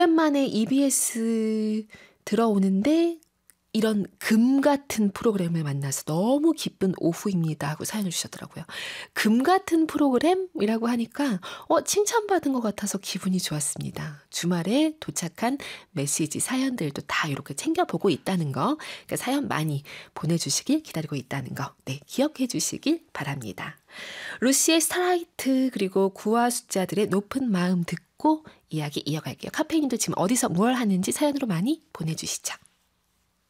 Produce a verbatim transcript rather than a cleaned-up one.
오랜만에 이비에스 들어오는데 이런 금 같은 프로그램을 만나서 너무 기쁜 오후입니다 하고 사연을 주셨더라고요. 금 같은 프로그램이라고 하니까 어, 칭찬받은 것 같아서 기분이 좋았습니다. 주말에 도착한 메시지 사연들도 다 이렇게 챙겨보고 있다는 거, 그러니까 사연 많이 보내주시길 기다리고 있다는 거, 네, 기억해 주시길 바랍니다. 루시의 스타라이트 그리고 구화 숫자들의 높은 마음 듣고 이야기 이어갈게요. 카페인도 지금 어디서 뭘 하는지 사연으로 많이 보내주시죠.